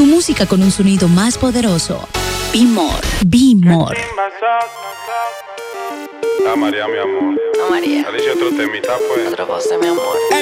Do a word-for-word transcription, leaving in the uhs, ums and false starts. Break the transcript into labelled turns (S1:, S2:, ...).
S1: Tu música con un sonido más poderoso. Be More. Be More.
S2: La María, mi amor.
S3: No, María.
S2: Ya le hice otro temita, pues.
S3: Otra cosa, mi amor.